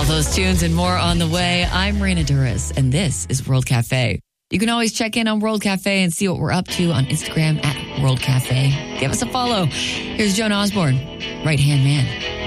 All those tunes and more on the way. I'm Raina Duras, and this is World Cafe. You can always check in on World Cafe and see what we're up to on Instagram at World Cafe. Give us a follow. Here's Joan Osborne, Right Hand Man.